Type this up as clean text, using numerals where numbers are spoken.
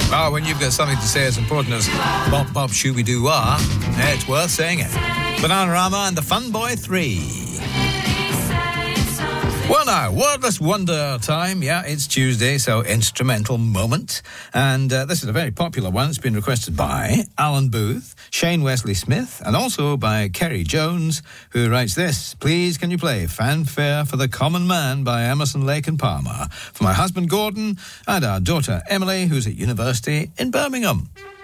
Oh, when you've got something to say as important as Bop Bop Shooby-Doo-Wah, it's worth saying it. Bananarama and the Fun Boy 3. Well now, Wordless Wonder time. Yeah, it's Tuesday, so instrumental moment. And this is a very popular one. It's been requested by Alan Booth, Shane Wesley Smith, and also by Kerry Jones, who writes this. Please can you play Fanfare for the Common Man by Emerson, Lake and Palmer for my husband Gordon and our daughter Emily, who's at university in Birmingham.